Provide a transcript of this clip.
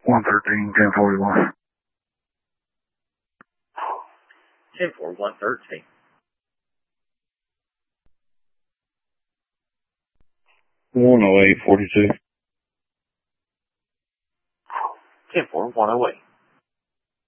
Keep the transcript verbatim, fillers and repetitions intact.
one thirteen, ten forty-one. ten four, one thirteen. one oh eight, forty-two. ten four, one oh eight.